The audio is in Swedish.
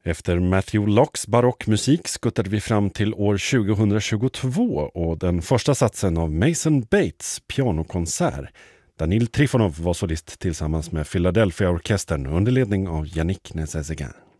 Efter Matthew Locks barockmusik skuttade vi fram till år 2022 och den första satsen av Mason Bates pianokonsert. Danil Trifonov var solist tillsammans med Philadelphia-orkestern under ledning av Yannick Nézet-Séguin.